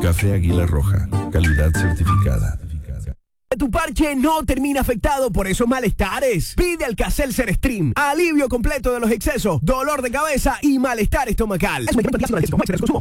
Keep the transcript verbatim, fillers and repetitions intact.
Café Águila Roja, calidad certificada. Tu parche no termina afectado por esos malestares. Pide Alka-Seltzer Stream. Alivio completo de los excesos, dolor de cabeza y malestar estomacal. Es un medicamento que hace una decisión.